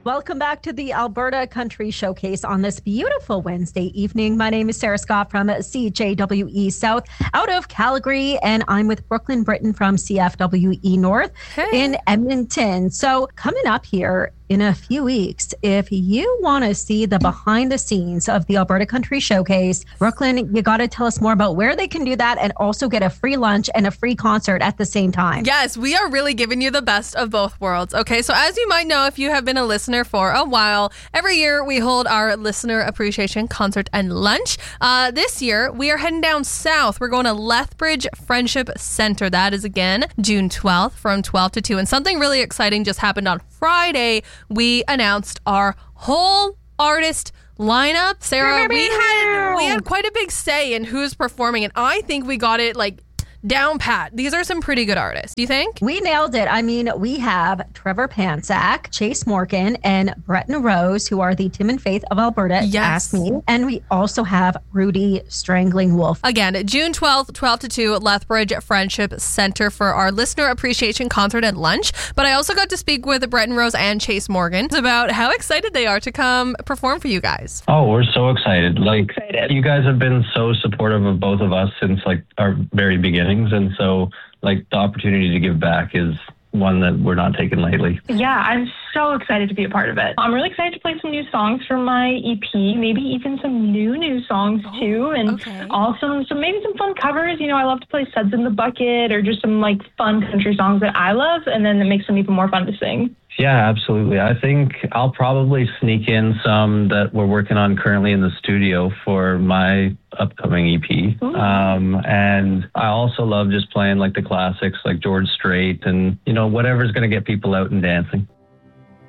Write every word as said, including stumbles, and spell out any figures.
Welcome back to the Alberta Country Showcase on this beautiful Wednesday evening. My name is Sarah Scott from C J W E South out of Calgary, and I'm with Brooklyn Britton from C F W E North hey. in Edmonton. So coming up here in a few weeks, if you want to see the behind the scenes of the Alberta Country Showcase, Brooklyn, you got to tell us more about where they can do that and also get a free lunch and a free concert at the same time. Yes, we are really giving you the best of both worlds. Okay, so as you might know, if you have been a listener for a while, every year we hold our listener appreciation concert and lunch. Uh, this year, we are heading down south. We're going to Lethbridge Friendship Center. That is again June twelfth from twelve to two. And something really exciting just happened on Friday. We announced our whole artist lineup. Sarah, we had we had quite a big say in who's performing, and I think we got it like down pat. These are some pretty good artists. Do you think? We nailed it. I mean, we have Trevor Panczak, Chase Morgan, and Breton Rose, who are the Tim and Faith of Alberta. Yes. Ask me. And we also have Rudy Strangling Wolf. Again, June twelfth, twelve to two, Lethbridge Friendship Center for our listener appreciation concert and lunch. But I also got to speak with Breton Rose and Chase Morgan about how excited they are to come perform for you guys. Oh, we're so excited. Like, excited. You guys have been so supportive of both of us since like our very beginning. And so, like, the opportunity to give back is one that we're not taking lightly. Yeah, I'm so excited to be a part of it. I'm really excited to play some new songs from my E P, maybe even some new, new songs too, and okay. also some, maybe some fun covers. You know, I love to play Suds in the Bucket or just some, like, fun country songs that I love, and then it makes them even more fun to sing. Yeah, absolutely. I think I'll probably sneak in some that we're working on currently in the studio for my upcoming E P. Um, and I also love just playing like the classics like George Strait and, you know, whatever's going to get people out and dancing.